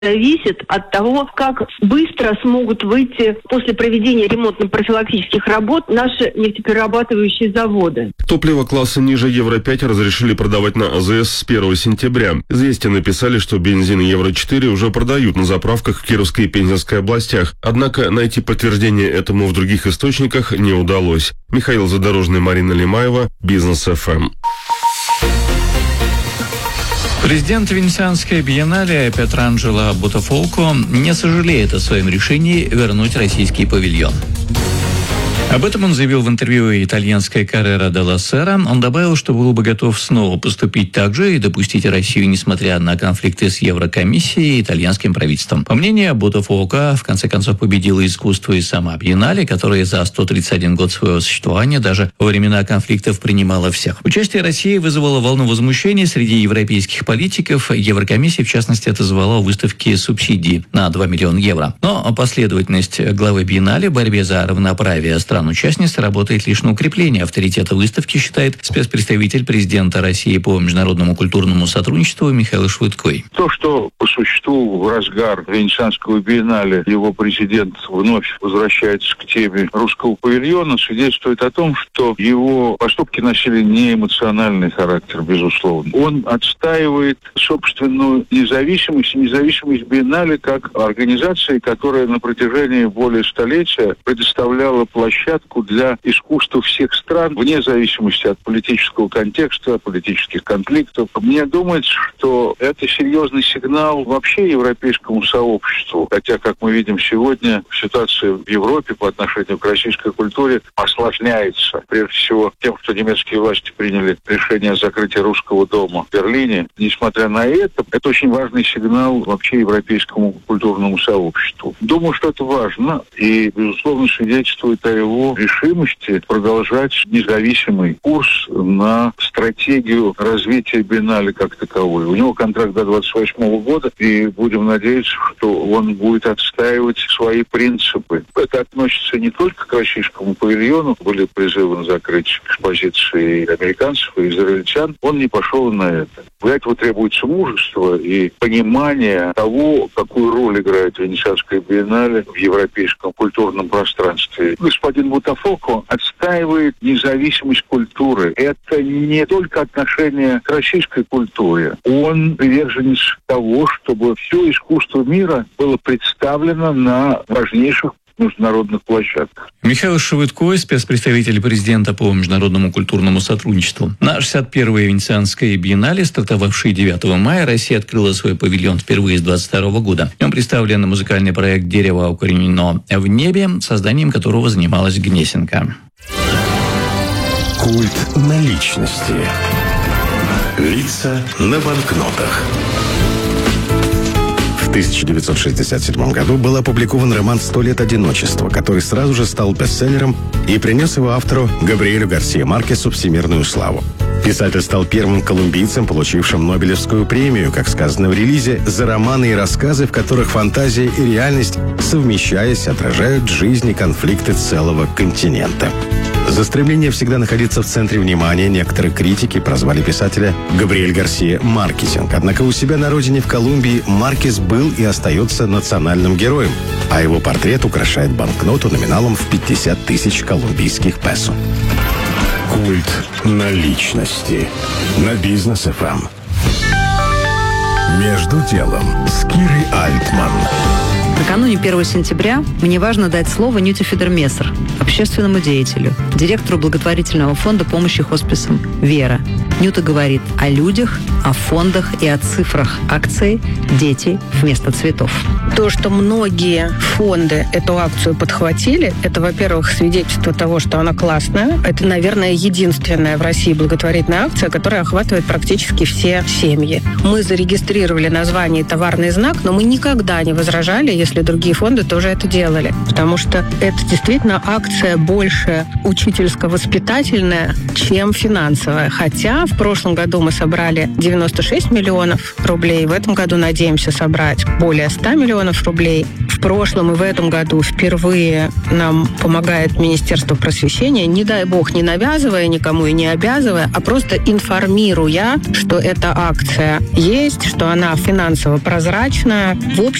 зависит от того, как быстро смогут выйти после проведения ремонтно-профилактических работ наши нефтеперерабатывающие заводы. Топливо класса ниже Евро-5 разрешили продавать на АЗС с 1 сентября. «Известия» написали, что бензин Евро-4 уже продают на заправках в Кировской и Пензенской областях. Однако найти подтверждение этому в других источниках не удалось. Михаил Задорожный, Марина Лимаева, Бизнес ФМ. Президент Венецианской биеннале Пьетранджело Бутафолко не сожалеет о своем решении вернуть российский павильон. Об этом он заявил в интервью итальянской «Коррера делла Сера». Он добавил, что был бы готов снова поступить так же и допустить Россию, несмотря на конфликты с Еврокомиссией и итальянским правительством. По мнению Бутафолко, в конце концов победило искусство и сама биеннале, которая за 131 год своего существования даже во времена конфликтов принимала всех. Участие России вызвало волну возмущения среди европейских политиков. Еврокомиссия, в частности, отозвала выставки субсидий на 2 миллиона евро. Но последовательность главы биеннале в борьбе за равноправие стран-участниц работает лишь на укрепление авторитета выставки, считает спецпредставитель президента России по международному культурному сотрудничеству Михаил Швыдкой. То, что по существу в разгар Венецианского биеннале его президент вновь возвращается к теме русского павильона, свидетельствует о том, что его поступки носили не эмоциональный характер, безусловно. Он отстаивает собственную независимость биеннале как организации, которая на протяжении более столетия предоставляла площадку для искусства всех стран, вне зависимости от политического контекста, политических конфликтов. Мне думается, что это серьезный сигнал вообще европейскому сообществу. Хотя, как мы видим сегодня, ситуация в Европе по отношению к российской культуре осложняется. Прежде всего, тем, что немецкие власти приняли решение о закрытии Русского дома в Берлине. Несмотря на это очень важный сигнал вообще европейскому культурному сообществу. Думаю, что это важно и, безусловно, свидетельствует о его решимости продолжать независимый курс на стратегию развития биеннале как таковой. У него контракт до 28 года, и будем надеяться, что он будет отстаивать свои принципы. Это относится не только к российскому павильону. Были призывы на закрытие экспозиции американцев и израильтян. Он не пошел на это. Для этого требуется мужество и понимание того, какую роль играет Венецианская биеннале в европейском культурном пространстве. Господин Бутафолко отстаивает независимость культуры. Это не только отношение к российской культуре. Он приверженец того, чтобы все искусство мира было представлено на важнейших международных площадках. Михаил Швыдкой, спецпредставитель президента по международному культурному сотрудничеству. На 61-й Венецианской биеннале, стартовавшей 9 мая, Россия открыла свой павильон впервые с 22 года. В нем представлен музыкальный проект «Дерево укоренено в небе», созданием которого занималась Гнесинка. Культ наличности. Лица на банкнотах. В 1967 году был опубликован роман «100 лет одиночества», который сразу же стал бестселлером и принес его автору Габриэлю Гарсия Маркесу всемирную славу. Писатель стал первым колумбийцем, получившим Нобелевскую премию, как сказано в релизе, за романы и рассказы, в которых фантазия и реальность, совмещаясь, отражают жизнь и конфликты целого континента. За стремление всегда находиться в центре внимания некоторые критики прозвали писателя Габриэль Гарсия Маркесинг. Однако у себя на родине в Колумбии Маркес был и остается национальным героем, а его портрет украшает банкноту номиналом в 50 тысяч колумбийских песо. Культ наличности на Бизнес ФМ. Между делом с Кирой Альтман. Накануне 1 сентября мне важно дать слово Нюте Федермессер, общественному деятелю, директору благотворительного фонда помощи хосписам «Вера». Нюта говорит о людях, о фондах и о цифрах акции «Дети вместо цветов». То, что многие фонды эту акцию подхватили, это, во-первых, свидетельство того, что она классная. Это, наверное, единственная в России благотворительная акция, которая охватывает практически все семьи. Мы зарегистрировали название и товарный знак, но мы никогда не возражали, если другие фонды тоже это делали. Потому что это действительно акция больше учительско-воспитательная, чем финансовая. Хотя в прошлом году мы собрали 96 миллионов рублей. В этом году надеемся собрать более 100 миллионов рублей. В прошлом и в этом году впервые нам помогает Министерство просвещения, не дай бог, не навязывая никому и не обязывая, а просто информируя, что эта акция есть, что она финансово прозрачная. В